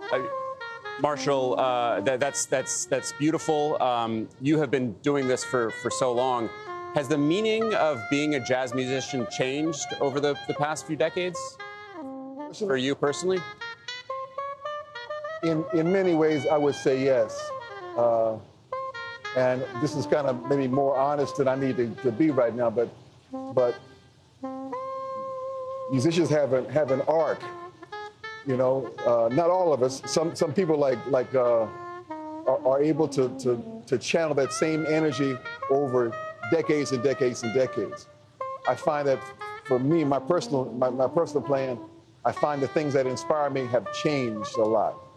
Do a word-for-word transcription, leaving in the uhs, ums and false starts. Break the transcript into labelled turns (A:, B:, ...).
A: Uh, Marshall, uh, that, that's that's that's beautiful. Um, you have been doing this for for so long. Has the meaning of being a jazz musician changed over the, the past few decades for you personally?
B: In in many ways, I would say yes. Uh, and this is kind of maybe more honest than I need to, to be right now, but but musicians have an have an arc. You know, uh, not all of us. Some some people like like uh, are, are able to, to to channel that same energy over decades and decades and decades. I find that for me, my personal my, my personal plan, I find the things that inspire me have changed a lot.